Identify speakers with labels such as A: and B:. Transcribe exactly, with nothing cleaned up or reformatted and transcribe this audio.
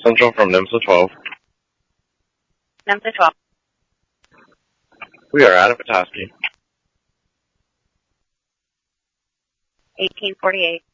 A: Central from NIMSA twelve.
B: NIMSA twelve.
A: We are out of Petoskey.
B: eighteen forty-eight.